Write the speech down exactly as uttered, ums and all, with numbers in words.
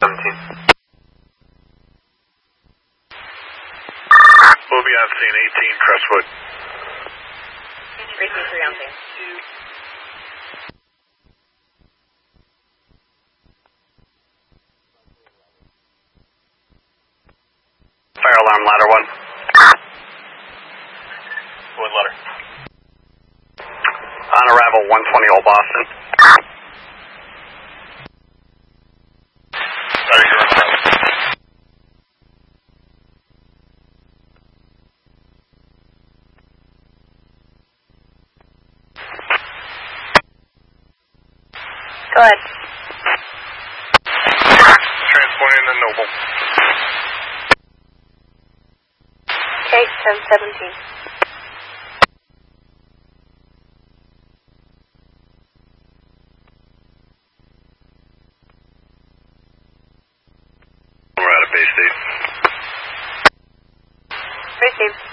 seventeen. We'll be on scene, eighteen Crestwood. three two three on scene. Fire alarm, ladder one. What letter? On arrival, one twenty Old Boston. Sorry, you're on arrival. Go ahead. Transporting the Noble. Okay, ten seventeen. We're out of Bay State. Received.